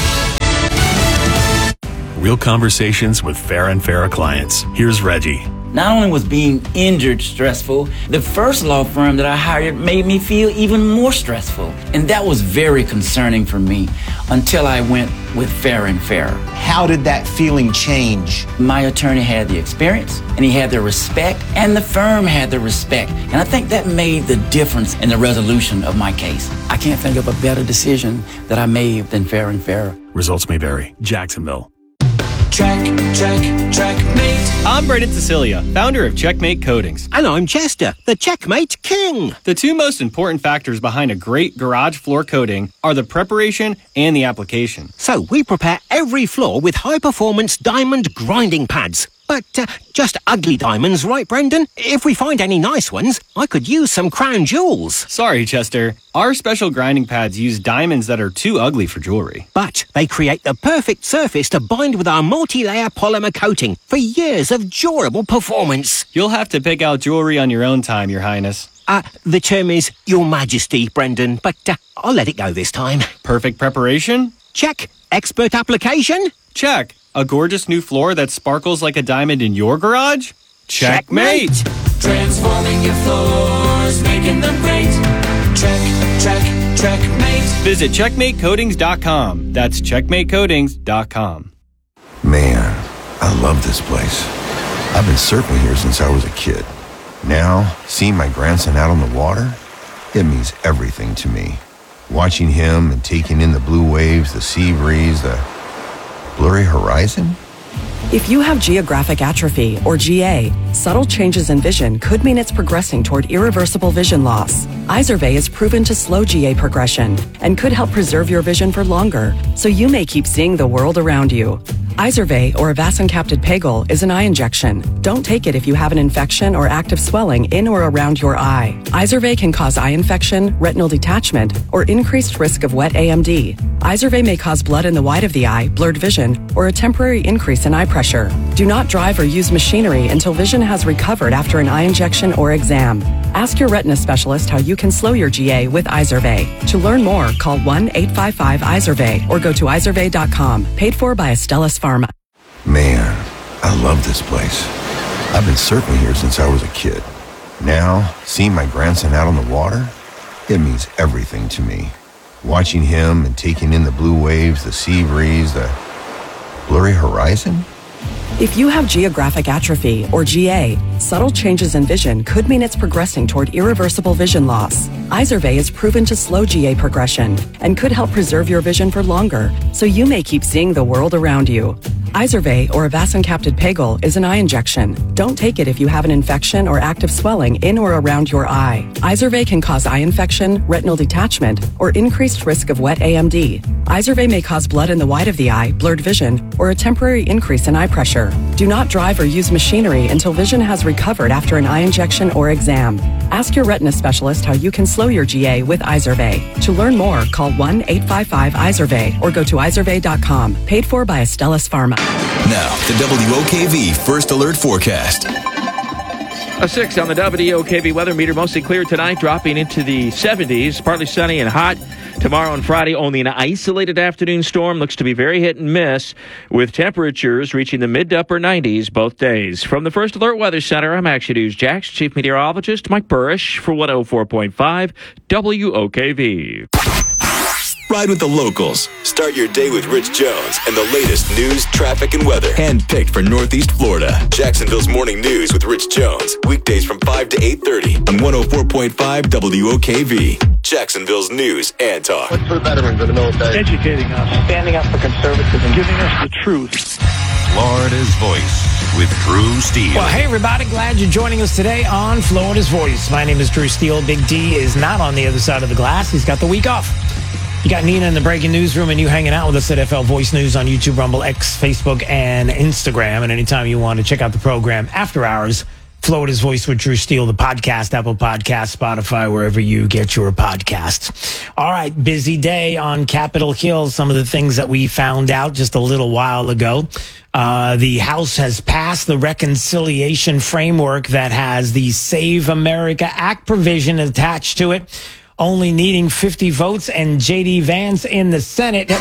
S2: Real conversations with Farah and Farah clients. Here's Reggie.
S3: Not only was being injured stressful, the first law firm that I hired made me feel even more stressful. And that was very concerning for me until I went with Farah and Farah.
S5: How did that feeling change?
S3: My attorney had the experience, and he had the respect, and the firm had the respect. And I think that made the difference in the resolution of my case. I can't think of a better decision that I made than Farah and Farah.
S2: Results may vary. Jacksonville.
S16: Checkmate. I'm Brendan Cecilia, founder of Checkmate Coatings.
S20: And I'm Chester, the Checkmate King.
S16: The two most important factors behind a great garage floor coating are the preparation and the application.
S20: So we prepare every floor with high-performance diamond grinding pads. But just ugly diamonds, right, Brendan? If we find any nice ones, I could use some crown jewels.
S16: Sorry, Chester. Our special grinding pads use diamonds that are too ugly for jewelry.
S20: But they create the perfect surface to bind with our multi-layer polymer coating for years of durable performance.
S16: You'll have to pick out jewelry on your own time, Your Highness.
S20: The term is Your Majesty, Brendan, but I'll let it go this time.
S16: Perfect preparation?
S20: Check. Expert application?
S16: Check. A gorgeous new floor that sparkles like a diamond in your garage? Checkmate!
S8: Transforming your floors, making them great. Checkmate.
S16: Visit checkmatecoatings.com. That's checkmatecoatings.com.
S18: Man, I love this place. I've been surfing here since I was a kid. Now, seeing my grandson out on the water, it means everything to me. Watching him and taking in the blue waves, the sea breeze, the blurry horizon?
S19: If you have geographic atrophy, or GA, subtle changes in vision could mean it's progressing toward irreversible vision loss. Izervay is proven to slow GA progression and could help preserve your vision for longer, so you may keep seeing the world around you. Izervay, or avacincaptad pegol, is an eye injection. Don't take it if you have an infection or active swelling in or around your eye. Izervay can cause eye infection, retinal detachment, or increased risk of wet AMD. Izervay may cause blood in the white of the eye, blurred vision, or a temporary increase in eye pressure. Do not drive or use machinery until vision has recovered after an eye injection or exam. Ask your retina specialist how you can slow your GA with Izervay. To learn more, call 1-855-IZERVAY or go to izervay.com. Paid for by Astellas Pharma.
S18: Man, I love this place. I've been surfing here since I was a kid. Now, seeing my grandson out on the water, it means everything to me. Watching him and taking in the blue waves, the sea breeze, the blurry horizon?
S19: If you have geographic atrophy, or GA, subtle changes in vision could mean it's progressing toward irreversible vision loss. Izervay is proven to slow GA progression and could help preserve your vision for longer, so you may keep seeing the world around you. Izervay, or avacincaptad pegol, is an eye injection. Don't take it if you have an infection or active swelling in or around your eye. Izervay can cause eye infection, retinal detachment, or increased risk of wet AMD. Izervay may cause blood in the white of the eye, blurred vision, or a temporary increase in eye pressure. Do not drive or use machinery until vision has recovered after an eye injection or exam. Ask your retina specialist how you can slow your GA with Izervay. To learn more, call 1-855-IZERVAY or go to izervay.com. Paid for by Astellas Pharma.
S14: Now, the WOKV First Alert Forecast.
S24: A 6 on the WOKV weather meter. Mostly clear tonight, dropping into the 70s. Partly sunny and hot. Tomorrow and Friday, only an isolated afternoon storm. Looks to be very hit and miss, with temperatures reaching the mid to upper 90s both days. From the First Alert Weather Center, I'm Action News Jax Chief Meteorologist Mike Burrish for 104.5 WOKV.
S14: Ride with the locals. Start your day with Rich Jones and the latest news, traffic, and weather. Handpicked for Northeast Florida. Jacksonville's Morning News with Rich Jones. Weekdays from 5 to 8:30 on 104.5 WOKV. Jacksonville's news and talk.
S27: What's for the veterans in the military?
S28: Educating us, standing up for conservatism, giving us the truth.
S7: Florida's Voice with Drew Steele.
S1: Well, hey, everybody. Glad you're joining us today on Florida's Voice. My name is Drew Steele. Big D is not on the other side of the glass. He's got the week off. You got Nina in the breaking newsroom and you hanging out with us at FL Voice News on YouTube, Rumble, X, Facebook, and Instagram. And anytime you want to check out the program after hours, Florida's Voice with Drew Steele, the podcast, Apple Podcasts, Spotify, wherever you get your podcasts. All right, busy day on Capitol Hill. Some of the things that we found out just a little while ago. The House has passed the reconciliation framework that has the Save America Act provision attached to it, only needing 50 votes, and J.D. Vance in the Senate.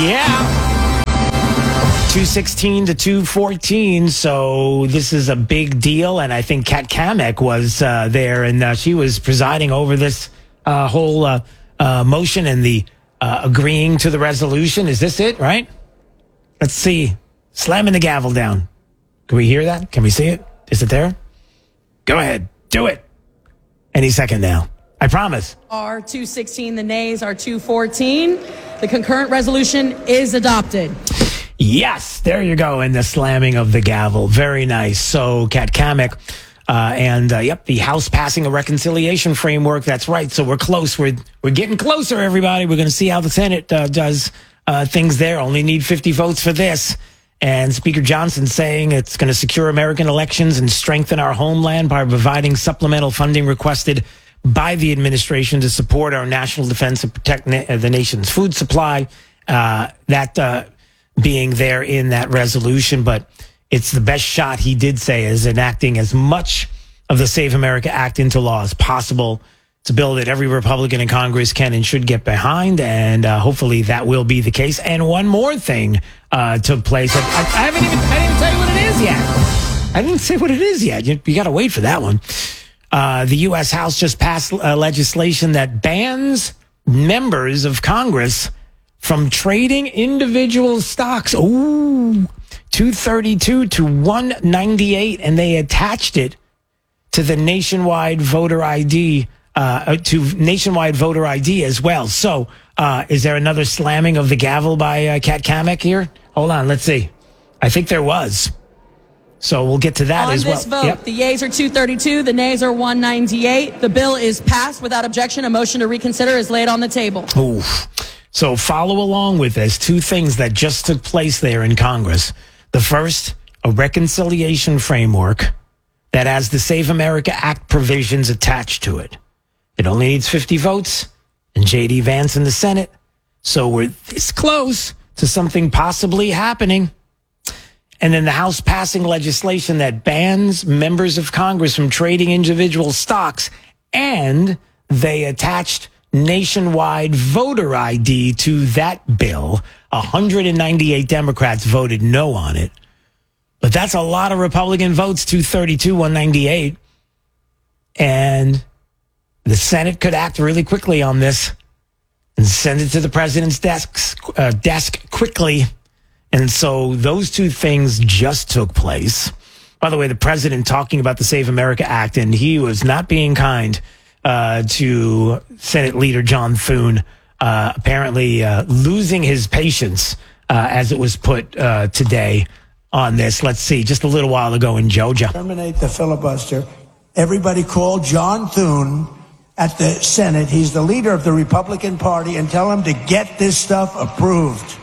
S1: 216 to 214. So this is a big deal. And I think Kat Kamek was there, and she was presiding over this whole motion and the agreeing to the resolution. Is this it, right? Let's see. Slamming the gavel down. Can we hear that? Can we see it? Is it there? Go ahead. Do it. Any second now. I promise.
S4: Are 216, the nays are 214. The concurrent resolution is adopted.
S1: Yes, there you go. And the slamming of the gavel. Very nice. So, Kat Kamek, the House passing a reconciliation framework. That's right. So we're close. We're getting closer, everybody. We're going to see how the Senate does things there. Only need 50 votes for this. And Speaker Johnson saying it's going to secure American elections and strengthen our homeland by providing supplemental funding requested by the administration to support our national defense and protect the nation's food supply. That being there in that resolution, but it's the best shot, he did say, is enacting as much of the Save America Act into law as possible. It's a bill that every Republican in Congress can and should get behind, and hopefully that will be the case. And one more thing took place. I didn't even tell you what it is yet. I didn't say what it is yet. You got to wait for that one. The U.S. House just passed legislation that bans members of Congress from trading individual stocks. Ooh, 232 to 198, and they attached it to the nationwide voter ID, as well. So, is there another slamming of the gavel by Kat Kamek here? Hold on, let's see. I think there was. So we'll get to that as well.
S4: On this vote, the yeas are 232, the nays are 198. The bill is passed without objection. A motion to reconsider is laid on the table.
S1: Ooh. So follow along with this. Two things that just took place there in Congress. The first, a reconciliation framework that has the Save America Act provisions attached to it. It only needs 50 votes and J.D. Vance in the Senate. So we're this close to something possibly happening. And then the House passing legislation that bans members of Congress from trading individual stocks, and they attached nationwide voter ID to that bill. 198 Democrats voted no on it. But that's a lot of Republican votes, 232, 198. And the Senate could act really quickly on this and send it to the president's desk quickly. And so those two things just took place. By the way, the president talking about the Save America Act, and he was not being kind to Senate Leader John Thune, apparently losing his patience as it was put today on this. Let's see, just a little while ago in Georgia.
S6: Terminate the filibuster. Everybody call John Thune at the Senate. He's the leader of the Republican Party, and tell him to get this stuff approved.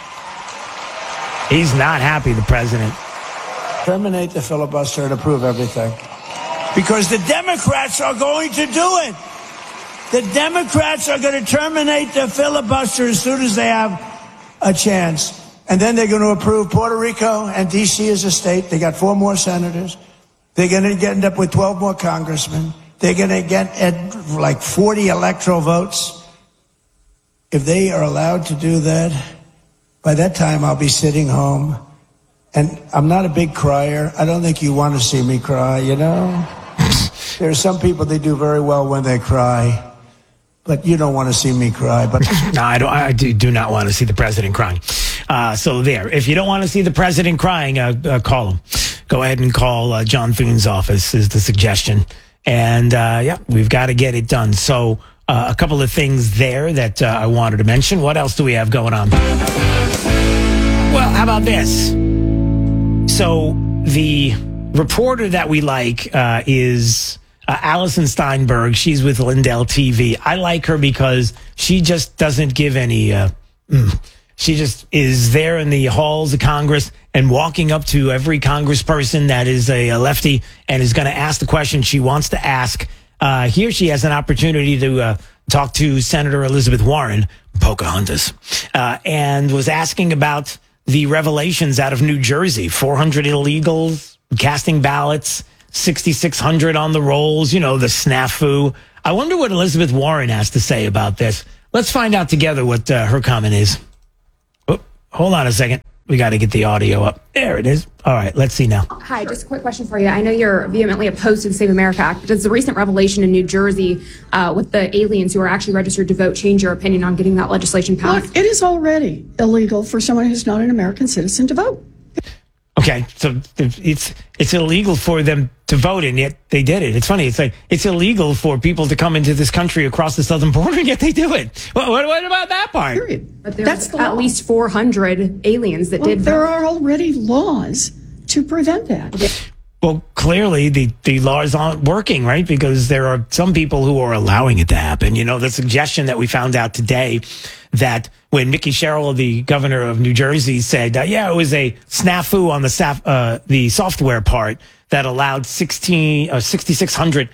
S1: He's not happy, the president.
S6: Terminate the filibuster and approve everything. Because the Democrats are going to do it. The Democrats are going to terminate the filibuster as soon as they have a chance. And then they're going to approve Puerto Rico and D.C. as a state. They got 4 more senators. They're going to end up with 12 more congressmen. They're going to get like 40 electoral votes. If they are allowed to do that, by that time I'll be sitting home. And I'm not a big crier. I don't think you want to see me cry, you know? There are some people, they do very well when they cry. But you don't want to see me cry. But
S1: no, I do not want to see the president crying. So there. If you don't want to see the president crying, call him. Go ahead and call John Thune's office is the suggestion. And, we've got to get it done. So a couple of things there that I wanted to mention. What else do we have going on? Well, how about this? So the reporter that we like is Allison Steinberg. She's with Lindell TV. I like her because she just doesn't give any. She just is there in the halls of Congress and walking up to every congressperson that is a lefty and is going to ask the question she wants to ask. Here she has an opportunity to talk to Senator Elizabeth Warren, Pocahontas, and was asking about the revelations out of New Jersey. 400 illegals casting ballots, 6,600 on the rolls, the snafu. I wonder what Elizabeth Warren has to say about this. Let's find out together what her comment is. Oh, hold on a second. We got to get the audio up. There it is. All right, let's see now.
S9: Hi, just a quick question for you. I know you're vehemently opposed to the Save America Act, but does the recent revelation in New Jersey with the aliens who are actually registered to vote change your opinion on getting that legislation passed?
S10: Look, it is already illegal for someone who's not an American citizen to vote.
S1: Okay, so it's illegal for them to vote, and yet they did it. It's funny. It's like it's illegal for people to come into this country across the southern border, and yet they do it. What about that part?
S9: Period. But there's at least 400 aliens that did vote.
S10: There are already laws to prevent that.
S1: Well, clearly the laws aren't working, right? Because there are some people who are allowing it to happen. The suggestion that we found out today that when Mickey Sherrill, the governor of New Jersey, said, it was a snafu on the software part that allowed 6,600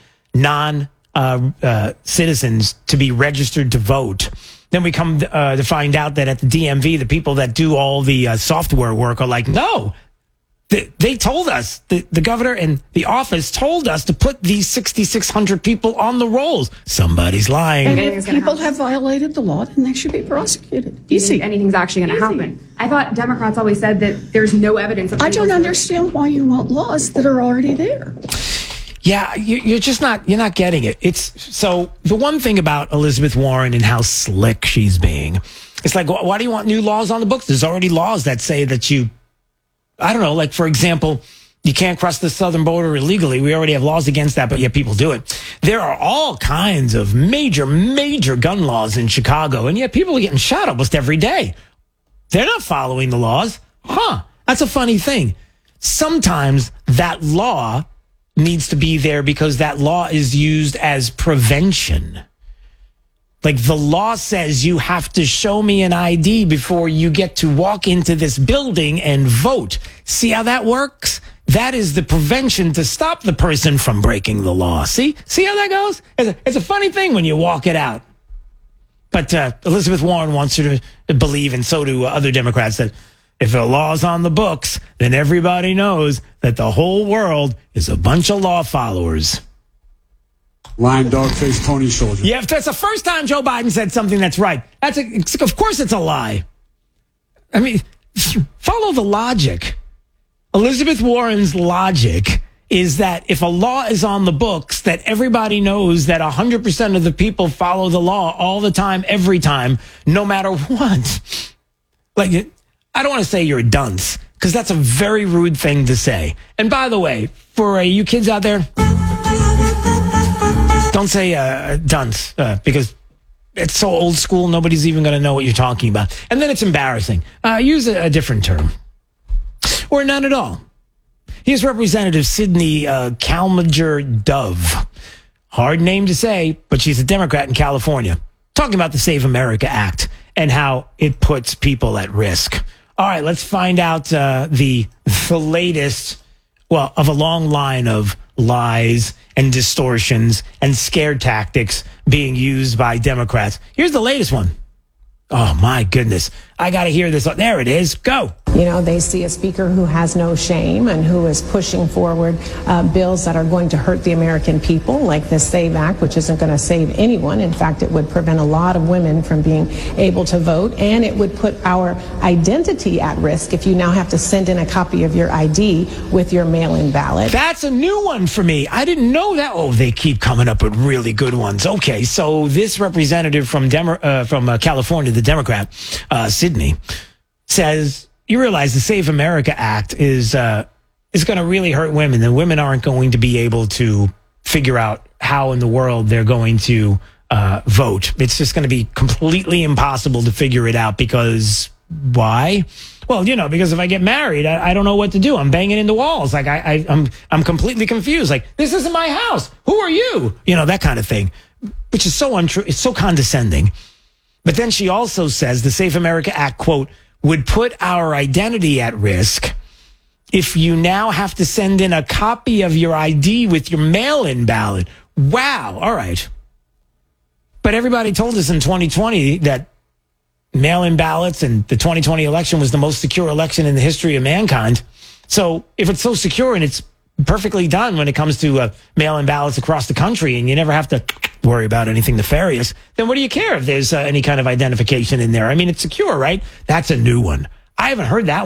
S1: non-citizens to be registered to vote. Then we come to find out that at the DMV, the people that do all the software work are like, no. They told us, the governor and the office told us to put these 6,600 people on the rolls. Somebody's lying.
S10: And if people have violated the law, then they should be prosecuted.
S9: Easy. Anything's actually going to happen. I thought Democrats always said that there's no evidence.
S10: I don't understand why you want laws that are already there.
S1: Yeah, you're not getting it. So the one thing about Elizabeth Warren and how slick she's being, it's like, why do you want new laws on the books? There's already laws that say that I don't know, like, for example, you can't cross the southern border illegally. We already have laws against that, but yet people do it. There are all kinds of major gun laws in Chicago, and yet people are getting shot almost every day. They're not following the laws. That's a funny thing. Sometimes that law needs to be there because that law is used as prevention. Like the law says you have to show me an ID before you get to walk into this building and vote. See how that works? That is the prevention to stop the person from breaking the law. See how that goes? It's a funny thing when you walk it out. But Elizabeth Warren wants you to believe, and so do other Democrats, that if a law's on the books, then everybody knows that the whole world is a bunch of law followers.
S11: Lying dog-faced pony soldier.
S1: Yeah, if that's the first time Joe Biden said something that's right. Of course it's a lie. I mean, follow the logic. Elizabeth Warren's logic is that if a law is on the books, that everybody knows that 100% of the people follow the law all the time, every time, no matter what. Like, I don't want to say you're a dunce, because that's a very rude thing to say. And by the way, for you kids out there, don't say dunce, because it's so old school, nobody's even going to know what you're talking about. And then it's embarrassing. Use a different term. Or none at all. Here's Representative Sidney Calmager Dove. Hard name to say, but she's a Democrat in California. Talking about the Save America Act and how it puts people at risk. All right, let's find out the latest, of a long line of lies and distortions and scare tactics being used by Democrats. Here's the latest one. Oh, my goodness. I got to hear this. There it is. Go.
S12: They see a speaker who has no shame and who is pushing forward bills that are going to hurt the American people, like the SAVE Act, which isn't going to save anyone. In fact, it would prevent a lot of women from being able to vote, and it would put our identity at risk if you now have to send in a copy of your ID with your mail-in ballot.
S1: That's a new one for me. I didn't know that. Oh, they keep coming up with really good ones. Okay, so this representative from California, the Democrat, Sidney, says, you realize the Save America Act is going to really hurt women, and women aren't going to be able to figure out how in the world they're going to vote. It's just going to be completely impossible to figure it out because Why? Well, because if I get married, I don't know what to do. I'm banging into walls. Like I'm completely confused. Like, this isn't my house. Who are you? That kind of thing, which is so untrue. It's so condescending. But then she also says the Safe America Act, quote, would put our identity at risk if you now have to send in a copy of your ID with your mail-in ballot. Wow. All right. But everybody told us in 2020 that mail-in ballots and the 2020 election was the most secure election in the history of mankind. So if it's so secure and it's perfectly done when it comes to mail-in ballots across the country and you never have to worry about anything nefarious, then what do you care if there's any kind of identification in there? I mean, it's secure, right? That's a new one. I haven't heard that one.